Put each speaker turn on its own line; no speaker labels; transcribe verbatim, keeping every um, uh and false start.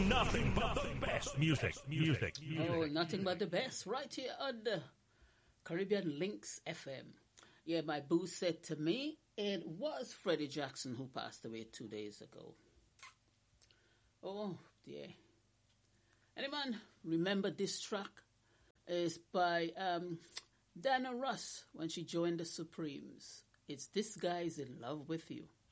nothing but the best music, music, music.
Oh, nothing but the best right here on the Caribbean Links F M. Yeah, my boo said to me, it was Freddie Jackson who passed away two days ago. Oh, dear. Anyone remember this track? It's by um, Dana Ross when she joined the Supremes. It's This Guy's in Love with You.